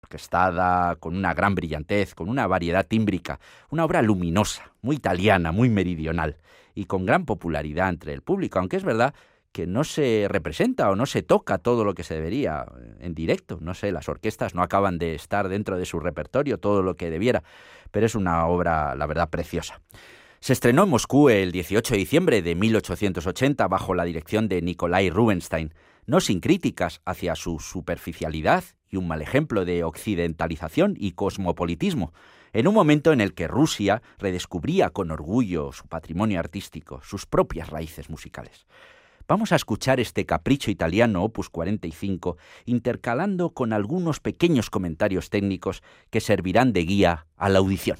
orquestada, con una gran brillantez, con una variedad tímbrica, una obra luminosa, muy italiana, muy meridional y con gran popularidad entre el público, aunque es verdad que no se representa o no se toca todo lo que se debería en directo. No sé, las orquestas no acaban de estar dentro de su repertorio todo lo que debiera, pero es una obra, la verdad, preciosa. Se estrenó en Moscú el 18 de diciembre de 1880 bajo la dirección de Nikolai Rubinstein, no sin críticas hacia su superficialidad y un mal ejemplo de occidentalización y cosmopolitismo, en un momento en el que Rusia redescubría con orgullo su patrimonio artístico, sus propias raíces musicales. Vamos a escuchar este capricho italiano opus 45, intercalando con algunos pequeños comentarios técnicos que servirán de guía a la audición.